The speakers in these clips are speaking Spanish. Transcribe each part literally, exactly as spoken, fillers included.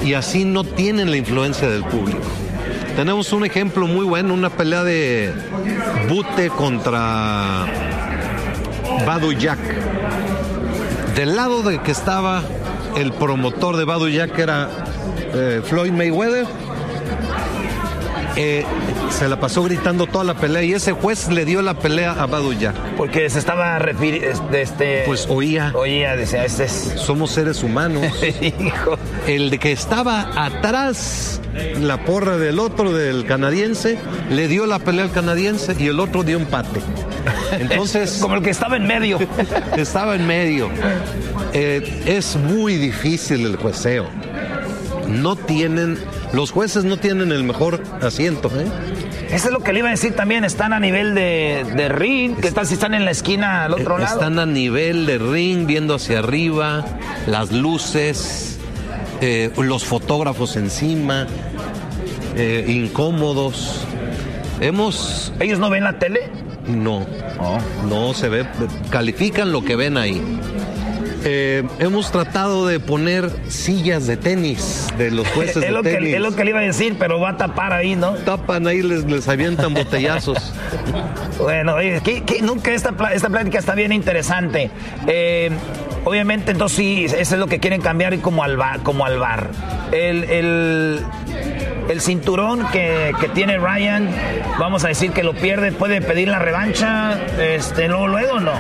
y así no tienen la influencia del público. Tenemos un ejemplo muy bueno, una pelea de Bute contra Badou Jack. Del lado de que estaba el promotor de Badou Jack, que era eh, Floyd Mayweather, eh, se la pasó gritando toda la pelea y ese juez le dio la pelea a Badou Jack. Porque se estaba refiriendo... Este, pues oía. Oía, decía, este es... Somos seres humanos. Hijo. El de que estaba atrás, la porra del otro, del canadiense, le dio la pelea al canadiense y el otro dio empate. Entonces... Como el que estaba en medio. Estaba en medio. Eh, es muy difícil el jueceo. No tienen... Los jueces no tienen el mejor asiento, ¿eh? Eso es lo que le iba a decir también. Están a nivel de, de ring. ¿Qué tal si están en la esquina al otro lado? Están a nivel de ring, viendo hacia arriba, las luces, eh, los fotógrafos encima, eh, incómodos. Hemos... ¿Ellos no ven la tele? No, oh. no se ve. Califican lo que ven ahí. Eh, hemos tratado de poner sillas de tenis de los jueces es de lo tenis. Que, es lo que le iba a decir, pero va a tapar ahí, ¿no? Tapan ahí, les, les avientan botellazos. Bueno, oye, que, que nunca esta, esta plática está bien interesante. Eh, obviamente, entonces sí, eso es lo que quieren cambiar como al bar. Como al bar. El, el, el cinturón que, que tiene Ryan, vamos a decir que lo pierde, ¿puede pedir la revancha este, luego, luego o no?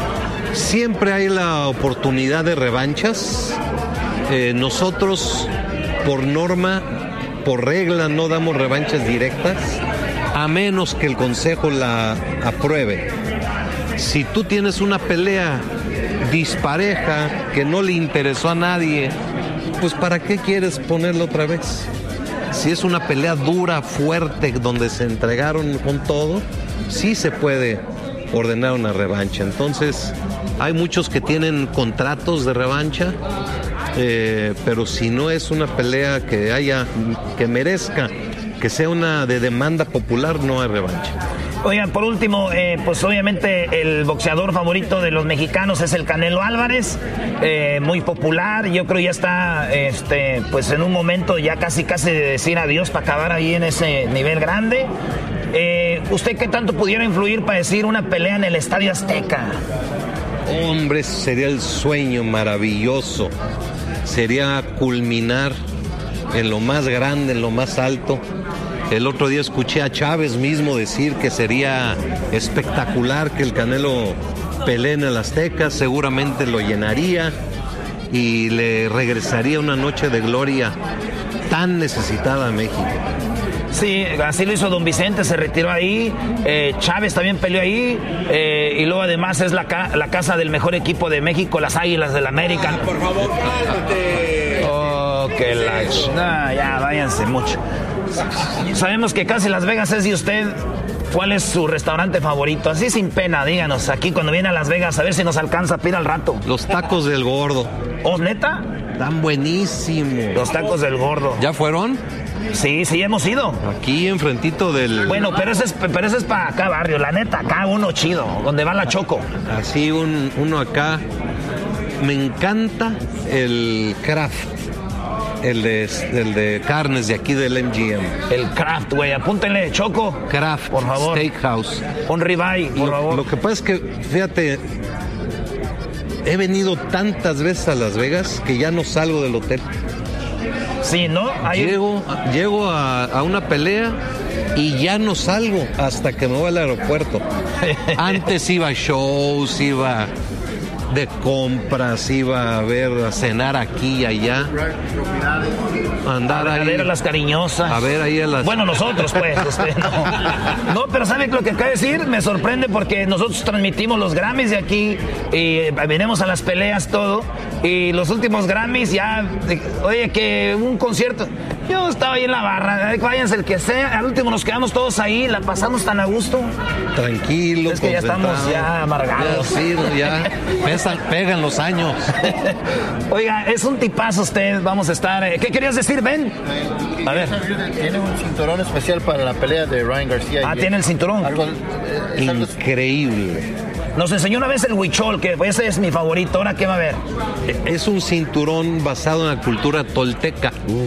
Siempre hay la oportunidad de revanchas. Eh, nosotros, por norma, por regla, no damos revanchas directas, a menos que el consejo la apruebe. Si tú tienes una pelea dispareja que no le interesó a nadie, pues ¿para qué quieres ponerla otra vez? Si es una pelea dura, fuerte, donde se entregaron con todo, sí se puede ordenar una revancha. Entonces, hay muchos que tienen contratos de revancha, eh, pero si no es una pelea que haya, que merezca, que sea una de demanda popular, no hay revancha. Oigan, por último, eh, pues obviamente el boxeador favorito de los mexicanos es el Canelo Álvarez, eh, muy popular. Yo creo ya está, este, pues en un momento ya casi casi de decir adiós para acabar ahí en ese nivel grande. Eh, ¿Usted qué tanto pudiera influir para decir una pelea en el Estadio Azteca? Hombre, sería el sueño maravilloso. Sería culminar en lo más grande, en lo más alto. El otro día escuché a Chávez mismo decir que sería espectacular que el Canelo pelee en el Azteca. Seguramente lo llenaría y le regresaría una noche de gloria tan necesitada a México. Sí, así lo hizo Don Vicente, se retiró ahí, eh, Chávez también peleó ahí, eh, y luego además es la, ca- la casa del mejor equipo de México, las Águilas del América. Ah, por favor, cálmate. Oh, que la... No, ya, váyanse mucho. Sabemos que casi Las Vegas es de usted. ¿Cuál es su restaurante favorito? Así sin pena, díganos, aquí cuando viene a Las Vegas, a ver si nos alcanza a pedir al rato. Los tacos del Gordo. ¿Oh, neta? Están buenísimos. Los tacos del Gordo. ¿Ya fueron? Sí, sí, hemos ido. Aquí enfrentito del... Bueno, pero ese es, pero ese es para acá, barrio. La neta, acá uno chido, donde va la Choco. Así un, uno acá. Me encanta el Kraft. El de, el de carnes de aquí del M G M. El Kraft, güey. Apúntenle, Choco. Kraft, por favor. Steakhouse. Un ribeye, por lo, favor. Lo que pasa es que, fíjate, he venido tantas veces a Las Vegas que ya no salgo del hotel. Sí, ¿no? Hay... Llego, llego a, a una pelea y ya no salgo hasta que me voy al aeropuerto. Antes iba a shows, iba de compras, iba a ver, a cenar aquí y allá. Andar a, ahí. A ver a las cariñosas. A ver ahí a las... Bueno, nosotros, pues. Usted, no. no, pero ¿sabe lo que acaba de decir? Me sorprende porque nosotros transmitimos los Grammys de aquí y venimos a las peleas, todo. Y los últimos Grammys ya... Oye, que un concierto... Yo estaba ahí en la barra, váyanse el que sea. Al último nos quedamos todos ahí, la pasamos tan a gusto. Tranquilo, es que ya estamos ya amargados. Ya, sí, ya pesan, pegan los años. Oiga, es un tipazo usted, vamos a estar... ¿Qué querías decir, Ben? A ver. Tiene un cinturón especial para la pelea de Ryan García. Ah, tiene el cinturón. Algo, eh, increíble. Nos enseñó una vez el huichol, que ese es mi favorito. ¿Ahora qué va a haber? Es un cinturón basado en la cultura tolteca.